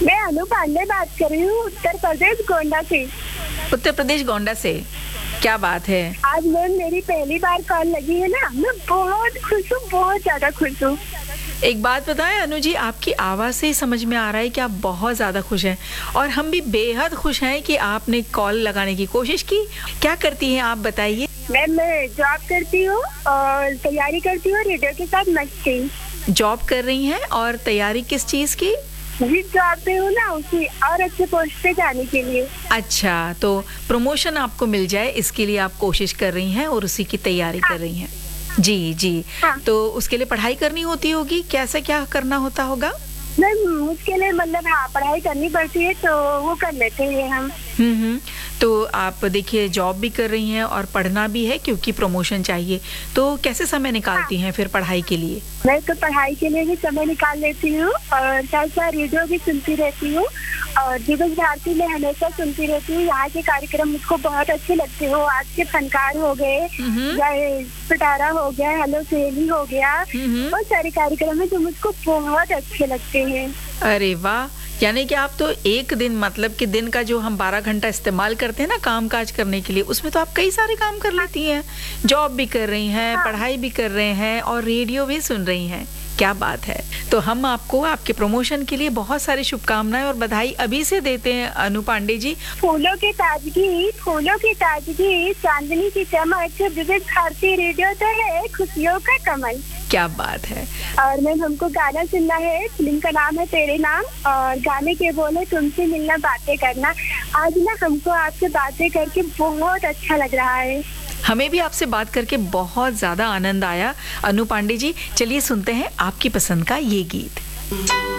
मैं अनु पांडे बात कर रही हूँ, उत्तर प्रदेश गोंडा से। उत्तर प्रदेश गोंडा से, क्या बात है। आज मैम मेरी पहली बार कॉल लगी है ना, मैं बहुत खुश हूँ, बहुत ज्यादा खुश हूँ। एक बात बताएं अनु जी, आपकी आवाज़ से ही समझ में आ रहा है कि आप बहुत ज़्यादा खुश हैं और हम भी बेहद खुश हैं कि आपने कॉल लगाने की कोशिश की। क्या करती हैं आप, बताइए। मैम मैं जॉब करती हूँ और तैयारी करती हूँ रेडियो के साथ मस्ती। जॉब कर रही हैं और तैयारी किस चीज़ की? जिस जॉब पे हूँ ना, उसी और अच्छे पोस्ट पे जाने के लिए। अच्छा, तो प्रमोशन आपको मिल जाए इसके लिए आप कोशिश कर रही हैं और उसी की तैयारी कर रही हैं। जी जी। हाँ। तो उसके लिए पढ़ाई करनी होती होगी, कैसा क्या करना होता होगा? मैम उसके लिए मतलब हाँ, पढ़ाई करनी पड़ती है तो वो कर लेते हैं हम। तो आप देखिए जॉब भी कर रही हैं और पढ़ना भी है क्योंकि प्रमोशन चाहिए, तो कैसे समय निकालती हैं फिर पढ़ाई के लिए? मैं तो पढ़ाई के लिए भी समय निकाल लेती हूँ और साथ साथ रेडियो भी सुनती रहती हूँ और दिवस भारती में हमेशा सुनती रहती हूँ। यहाँ के कार्यक्रम मुझको बहुत अच्छे लगते हो। आज के फनकार हो गए, पिटारा हो गया, हेलो सहेली हो गया, बहुत सारे कार्यक्रम है जो मुझको बहुत अच्छे लगते हैं। अरे वाह, यानी कि आप तो एक दिन, मतलब कि दिन का जो हम 12 घंटा इस्तेमाल करते हैं ना काम काज करने के लिए, उसमें तो आप कई सारे काम कर लेती हैं। जॉब भी कर रही हैं, पढ़ाई भी कर रहे हैं और रेडियो भी सुन रही हैं। क्या बात है। तो हम आपको आपके प्रमोशन के लिए बहुत सारी शुभकामनाएं और बधाई अभी से देते हैं अनु पांडे जी। फूलों की ताजगी, चांदनी की चमक, विविध भारती रेडियो तो है खुशियों का कमल। क्या बात है। और मैम हमको गाना सुनना है, फिल्म का नाम है तेरे नाम और गाने के बोले तुमसे मिलना बातें करना। आज ना हमको आपसे बातें करके बहुत अच्छा लग रहा है। हमें भी आपसे बात करके बहुत ज़्यादा आनंद आया अनु पांडे जी। चलिए सुनते हैं आपकी पसंद का ये गीत।